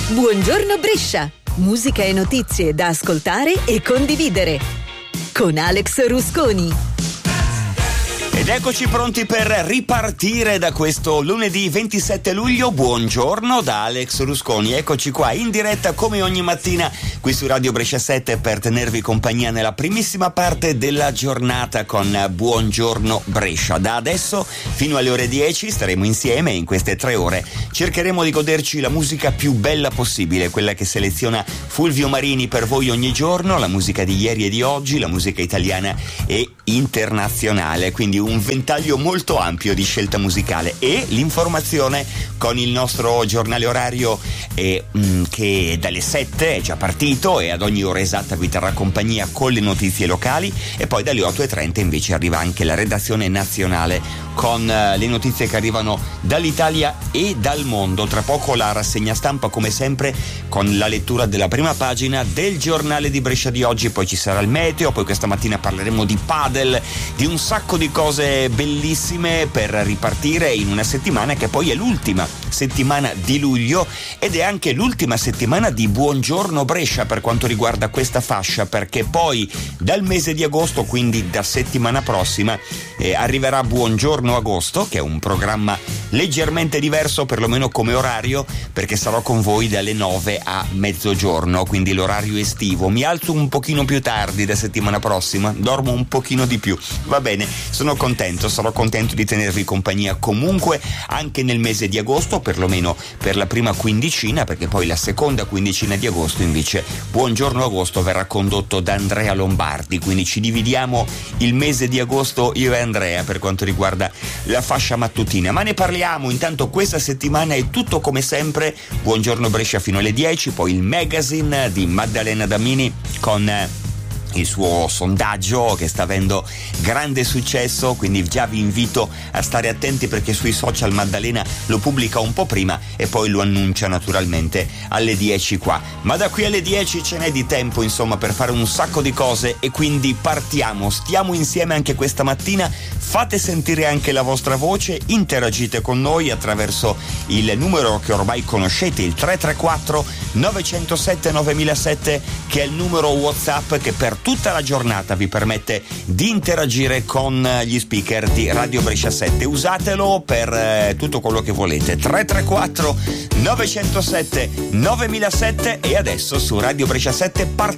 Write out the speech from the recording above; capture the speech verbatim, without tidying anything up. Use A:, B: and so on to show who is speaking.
A: Buongiorno Brescia, musica e notizie da ascoltare e condividere con Alex Rusconi.
B: Ed eccoci pronti per ripartire da questo lunedì ventisette luglio. Buongiorno da Alex Rusconi. Eccoci qua in diretta come ogni mattina qui su Radio Brescia sette per tenervi compagnia nella primissima parte della giornata con Buongiorno Brescia. Da adesso fino alle ore dieci staremo insieme e in queste tre ore cercheremo di goderci la musica più bella possibile, quella che seleziona Fulvio Marini per voi ogni giorno, la musica di ieri e di oggi, la musica italiana e internazionale, quindi un ventaglio molto ampio di scelta musicale e l'informazione con il nostro giornale orario eh, mh, che dalle sette è già partito e ad ogni ora esatta vi terrà compagnia con le notizie locali, e poi dalle otto e trenta invece arriva anche la redazione nazionale con uh, le notizie che arrivano dall'Italia e dal mondo. Tra poco la rassegna stampa come sempre con la lettura della prima pagina del giornale di Brescia di oggi, poi ci sarà il meteo, poi questa mattina parleremo di padel, di un sacco di cose bellissime per ripartire in una settimana che poi è l'ultima settimana di luglio ed è anche l'ultima settimana di Buongiorno Brescia per quanto riguarda questa fascia, perché poi dal mese di agosto, quindi da settimana prossima, eh, arriverà Buongiorno Agosto, che è un programma leggermente diverso perlomeno come orario, perché sarò con voi dalle nove a mezzogiorno, quindi l'orario estivo. Mi alzo un pochino più tardi da settimana prossima, dormo un pochino di più, va bene, sono contento, sarò contento di tenervi compagnia comunque anche nel mese di agosto, perlomeno per la prima quindicina, perché poi la seconda quindicina di agosto invece Buongiorno Agosto verrà condotto da Andrea Lombardi, quindi ci dividiamo il mese di agosto io e Andrea per quanto riguarda la fascia mattutina, ma ne parliamo. Intanto questa settimana è tutto come sempre Buongiorno Brescia fino alle dieci, poi il magazine di Maddalena Damini con il suo sondaggio che sta avendo grande successo, quindi già vi invito a stare attenti perché sui social Maddalena lo pubblica un po' prima e poi lo annuncia naturalmente alle dieci qua, ma da qui alle dieci ce n'è di tempo insomma per fare un sacco di cose e quindi partiamo, stiamo insieme anche questa mattina, fate sentire anche la vostra voce, interagite con noi attraverso il numero che ormai conoscete, il tre tre quattro nove zero sette nove zero zero sette, che è il numero WhatsApp che per tutta la giornata vi permette di interagire con gli speaker di Radio Brescia sette. Usatelo per eh, tutto quello che volete. tre tre quattro nove zero sette nove zero zero sette e adesso su Radio Brescia sette partiamo.